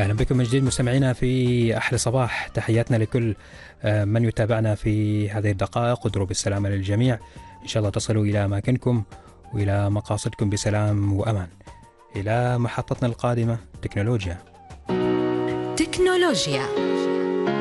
أهلا بكم من جديد مستمعينا في أحلى صباح. تحياتنا لكل من يتابعنا في هذه الدقائق، ودروب السلامة للجميع. إن شاء الله تصلوا إلى أماكنكم وإلى مقاصدكم بسلام وأمان. إلى محطتنا القادمة تكنولوجيا.